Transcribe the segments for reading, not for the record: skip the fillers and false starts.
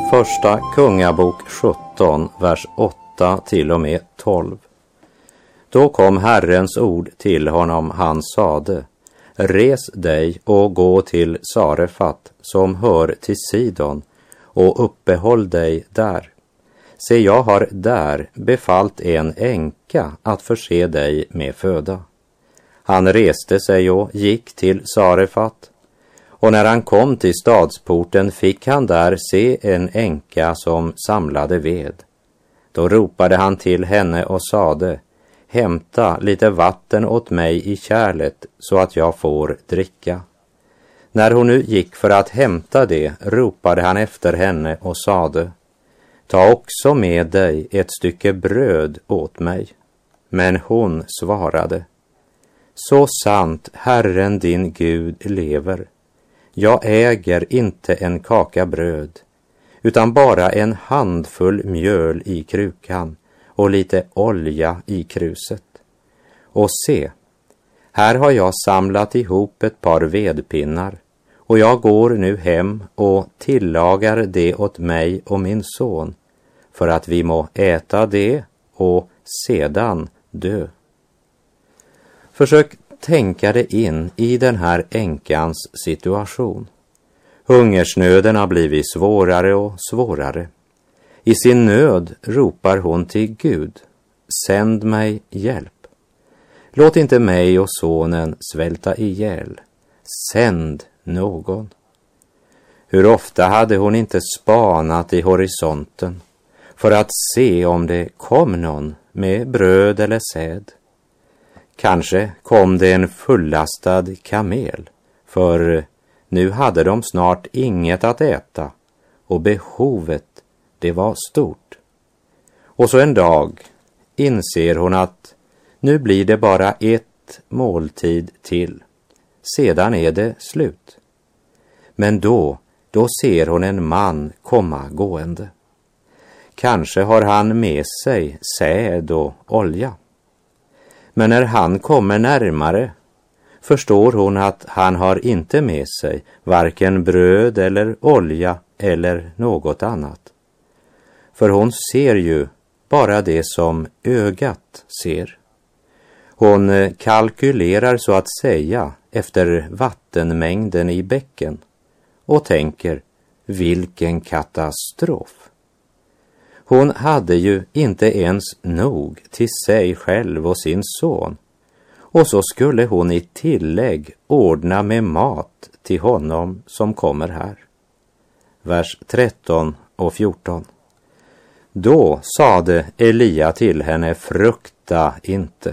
Första Kungabok 17, vers 8 till och med 12. Då kom Herrens ord till honom, han sade: res dig och gå till Sarefat som hör till Sidon och uppehåll dig där. Se, jag har där befallt en änka att förse dig med föda. Han reste sig och gick till Sarefat, och när han kom till stadsporten fick han där se en änka som samlade ved. Då ropade han till henne och sade: hämta lite vatten åt mig i kärlet så att jag får dricka. När hon nu gick för att hämta det ropade han efter henne och sade: ta också med dig ett stycke bröd åt mig. Men hon svarade: så sant Herren din Gud lever, jag äger inte en kaka bröd, utan bara en handfull mjöl i krukan och lite olja i kruset. Och se, här har jag samlat ihop ett par vedpinnar, och jag går nu hem och tillagar det åt mig och min son, för att vi må äta det och sedan dö. Försök tänka dig in i den här änkans situation. Hungersnöden har blivit svårare och svårare. I sin nöd ropar hon till Gud: sänd mig hjälp. Låt inte mig och sonen svälta ihjäl. Sänd någon. Hur ofta hade hon inte spanat i horisonten för att se om det kom någon med bröd eller säd. Kanske kom det en fullastad kamel, för nu hade de snart inget att äta och behovet, det var stort. Och så en dag inser hon att nu blir det bara ett måltid till. Sedan är det slut. Men då ser hon en man komma gående. Kanske har han med sig säd och olja. Men när han kommer närmare förstår hon att han har inte med sig varken bröd eller olja eller något annat. För hon ser ju bara det som ögat ser. Hon kalkylerar så att säga efter vattenmängden i bäcken och tänker: vilken katastrof. Hon hade ju inte ens nog till sig själv och sin son, och så skulle hon i tillägg ordna med mat till honom som kommer här. Vers 13 och 14. Då sade Elia till henne: frukta inte.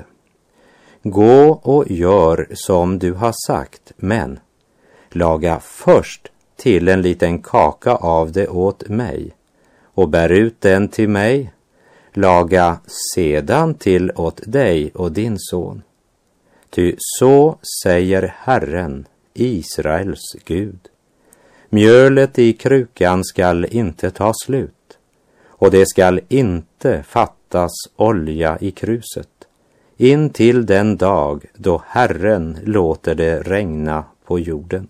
Gå och gör som du har sagt, men laga först till en liten kaka av det åt mig och bär ut den till mig. Laga sedan till åt dig och din son. Ty så säger Herren, Israels Gud: mjölet i krukan skall inte ta slut, och det skall inte fattas olja i kruset, in till den dag då Herren låter det regna på jorden.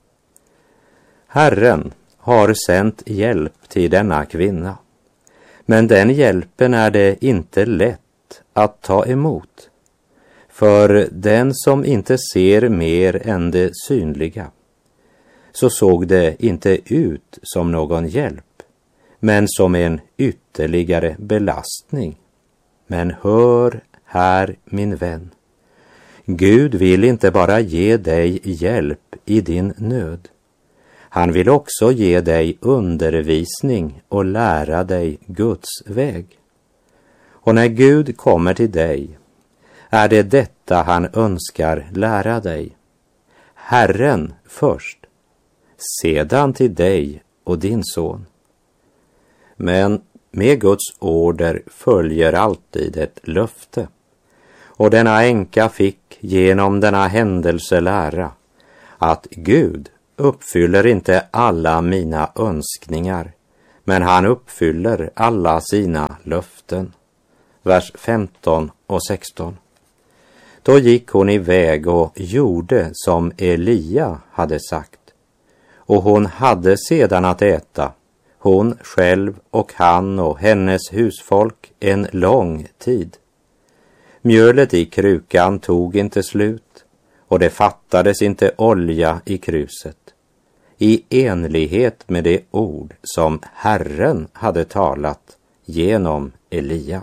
Herren har sänt hjälp till denna kvinna, men den hjälpen är det inte lätt att ta emot. För den som inte ser mer än det synliga, så såg det inte ut som någon hjälp, men som en ytterligare belastning. Men hör här, min vän, Gud vill inte bara ge dig hjälp i din nöd. Han vill också ge dig undervisning och lära dig Guds väg. Och när Gud kommer till dig är det detta han önskar lära dig. Herren först, sedan till dig och din son. Men med Guds order följer alltid ett löfte. Och denna änka fick genom denna händelse lära att Gud uppfyller inte alla mina önskningar, men han uppfyller alla sina löften. Vers 15 och 16. Då gick hon iväg och gjorde som Elia hade sagt, och hon hade sedan att äta hon själv och han och hennes husfolk en lång tid. Mjölet i krukan tog inte slut och det fattades inte olja i kruset, i enlighet med det ord som Herren hade talat genom Elia.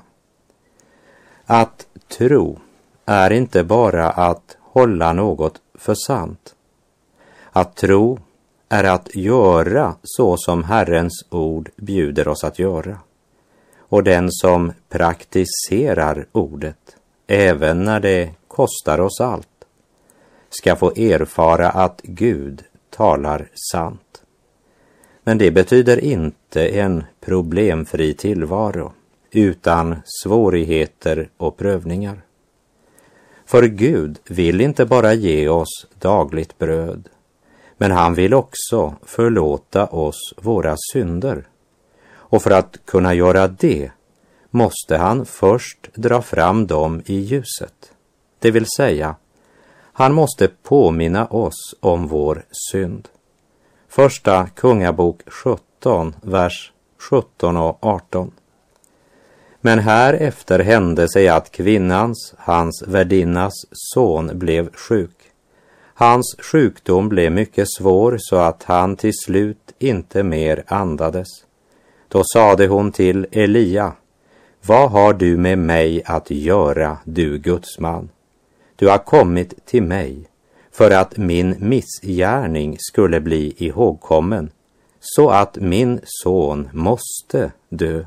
Att tro är inte bara att hålla något för sant. Att tro är att göra så som Herrens ord bjuder oss att göra. Och den som praktiserar ordet, även när det kostar oss allt, ska få erfara att Gud talar sant. Men det betyder inte en problemfri tillvaro utan svårigheter och prövningar. För Gud vill inte bara ge oss dagligt bröd, men han vill också förlåta oss våra synder. Och för att kunna göra det måste han först dra fram dem i ljuset. Det vill säga, han måste påminna oss om vår synd. Första Kungabok 17, vers 17 och 18. Men härefter hände sig att kvinnans, hans värdinnas son, blev sjuk. Hans sjukdom blev mycket svår så att han till slut inte mer andades. Då sade hon till Elia: vad har du med mig att göra, du gudsman? Du har kommit till mig för att min missgärning skulle bli ihågkommen, så att min son måste dö.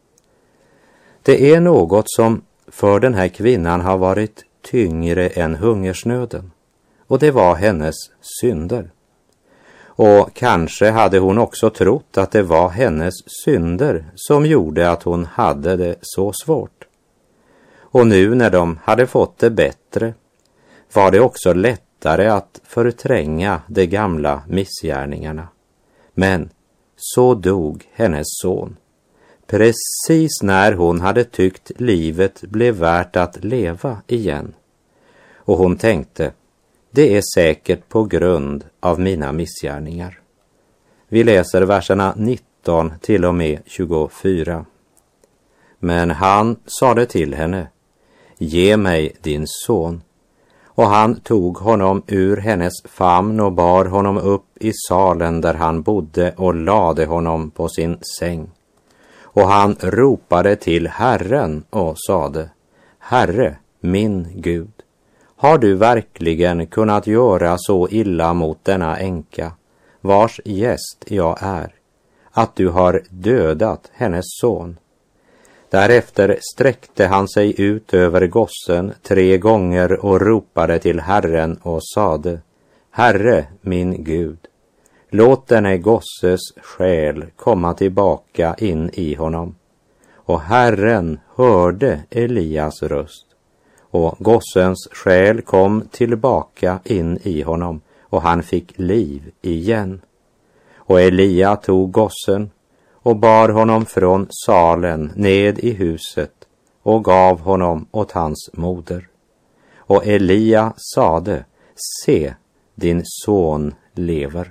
Det är något som för den här kvinnan har varit tyngre än hungersnöden, och det var hennes synder. Och kanske hade hon också trott att det var hennes synder som gjorde att hon hade det så svårt. Och nu när de hade fått det bättre var det också lättare att förtränga de gamla missgärningarna. Men så dog hennes son, precis när hon hade tyckt livet blev värt att leva igen. Och hon tänkte, det är säkert på grund av mina missgärningar. Vi läser verserna 19 till och med 24. Men han sade till henne: ge mig din son. Och han tog honom ur hennes famn och bar honom upp i salen där han bodde och lade honom på sin säng. Och han ropade till Herren och sade: Herre, min Gud, har du verkligen kunnat göra så illa mot denna änka, vars gäst jag är, att du har dödat hennes son? Därefter sträckte han sig ut över gossen 3 gånger och ropade till Herren och sade: Herre, min Gud, låt denne gosses själ komma tillbaka in i honom. Och Herren hörde Elias röst, och gossens själ kom tillbaka in i honom, och han fick liv igen. Och Elia tog gossen och bar honom från salen ned i huset och gav honom åt hans moder. Och Elia sade: se, din son lever.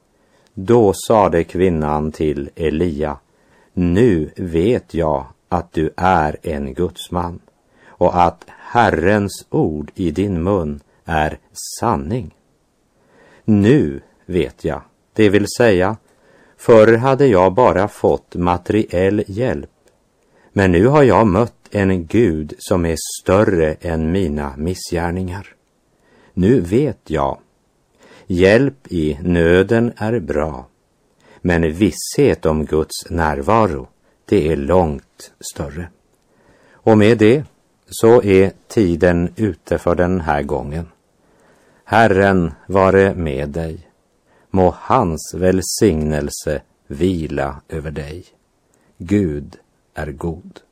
Då sade kvinnan till Elia: nu vet jag att du är en gudsman, och att Herrens ord i din mun är sanning. Nu vet jag, det vill säga, förr hade jag bara fått materiell hjälp, men nu har jag mött en Gud som är större än mina missgärningar. Nu vet jag, hjälp i nöden är bra, men visshet om Guds närvaro, det är långt större. Och med det så är tiden ute för den här gången. Herren vare med dig. Må hans välsignelse vila över dig. Gud är god.